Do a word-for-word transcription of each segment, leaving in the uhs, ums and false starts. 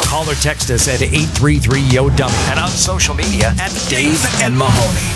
Call or text us at eight three three Y O dummy and on social media at Dave and Mahoney.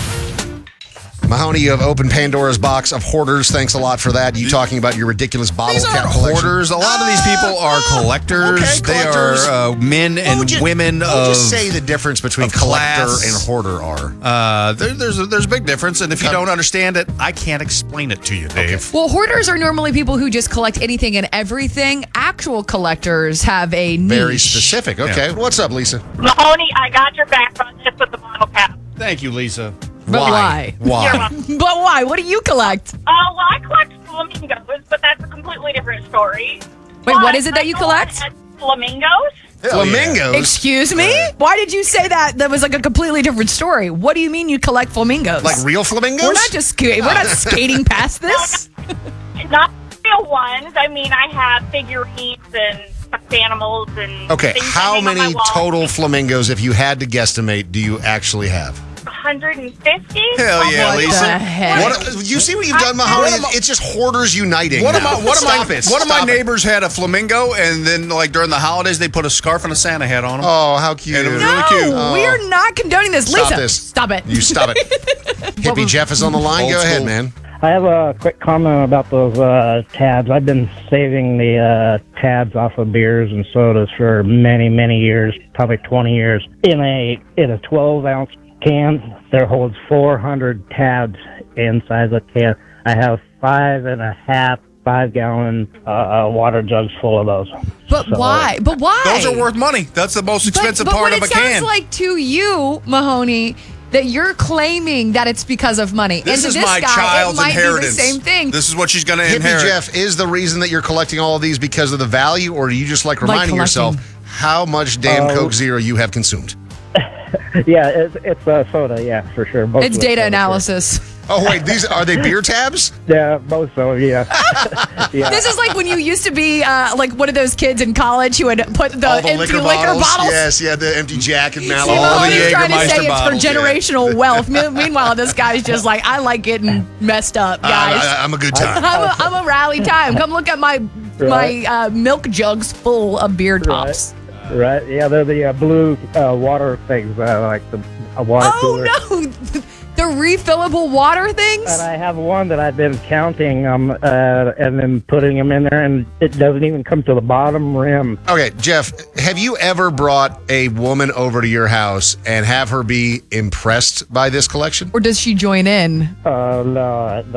Mahoney, you have opened Pandora's box of hoarders. Thanks a lot for that. You talking about your ridiculous bottle These cap aren't collection. hoarders. A lot of these people are collectors. Okay, they collectors. are uh, men What and would you- women what would of. you say the difference between of collector class. and hoarder are? Uh, there, there's a, there's a big difference, and if you Okay. don't understand it, I can't explain it to you, Dave. Well, hoarders are normally people who just collect anything and everything. Actual collectors have a niche. Very specific. Okay, what's up, Lisa? Mahoney, I got your back on this with the bottle cap. Thank you, Lisa. But why? Why? You're welcome. But why? What do you collect? Uh, well, I collect flamingos, but that's a completely different story. Wait, But what is it that you I collect? had Flamingos? Flamingos. Excuse me? Why did you say that? That was like a completely different story. What do you mean you collect flamingos? Like real flamingos? We're not just ska- we're not skating past this. Not real ones. I mean, I have figurines and stuffed animals and Okay, things that how hang on my many wall. total flamingos, if you had to guesstimate, do you actually have? one hundred fifty? Hell yeah, What Lisa. the heck? What, you see what you've done, Mahoney? What am I- It's just hoarders uniting. One of now. my one of Stop my it. one of my Stop it. neighbors had a flamingo, and then like during the holidays, they put a scarf and a Santa hat on him. Oh, how cute. And it was No, really cute. Oh. we are not condoning this. Stop Lisa, this. stop it. You stop it. Hippie Jeff is on the line. Old Go ahead, school. man. I have a quick comment about those uh, tabs. I've been saving the uh, tabs off of beers and sodas for many, many years, probably twenty years. In a in a twelve ounce can, there holds four hundred tabs inside the can. I have five and a half five gallon uh, water jugs full of those. But So- why? But why? Those are worth money. That's the most expensive but, but part what of a it sounds can. like to you, Mahoney, that you're claiming that it's because of money. This and is to this my guy, child's it might inheritance. be the same thing. This is what she's going to Hippie inherit. Jeff, is the reason that you're collecting all of these because of the value, or do you just like reminding collecting. yourself how much damn Oh. Coke Zero you have consumed? Yeah, it's, it's uh, soda, yeah, for sure. Most It's of it's data soda, analysis. Oh, wait, these are they beer tabs? Yeah, most of it, yeah. yeah. This is like when you used to be uh, like one of those kids in college who would put the, all the empty liquor, liquor, bottles. Yes, yeah, the empty Jack and See, Mallow. All the Mahoney's trying to Jägermeister say it's bottles, for yeah. generational wealth. Me- Meanwhile, this guy's just like, I like getting messed up, guys. I, I, I'm a good time. I'm, a, I'm a rally time. Come look at my Right. my uh, milk jugs full of beer tops. Right, yeah, they're the uh, blue uh, water things, uh, like the uh, water cooler. Oh no, the refillable water things. And I have one that I've been counting um, uh, and then putting them in there, and it doesn't even come to the bottom rim. Okay, Jeff, have you ever brought a woman over to your house and have her be impressed by this collection? Or does she join in? Uh, no,